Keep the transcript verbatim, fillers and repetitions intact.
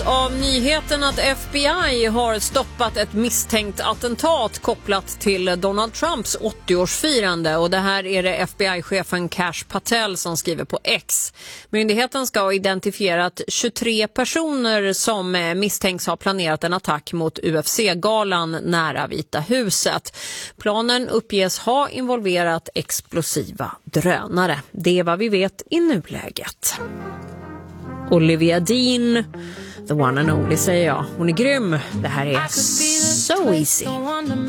Av nyheten att F B I har stoppat ett misstänkt attentat kopplat till Donald Trumps åttioårsfirande, och det här är det F B I-chefen Kash Patel som skriver på X. Myndigheten ska ha identifierat tjugotre personer som misstänks ha planerat en attack mot U F C-galan nära Vita huset. Planen uppges ha involverat explosiva drönare. Det är vad vi vet i nuläget. Olivia Dean, the one and only, säger jag. Hon är grym. Det här är So Easy.